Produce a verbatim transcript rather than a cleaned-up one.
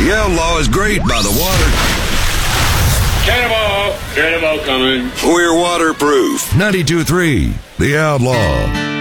The Outlaw is great by the water. Cannonball! Cannonball coming. We're waterproof. ninety-two point three The Outlaw.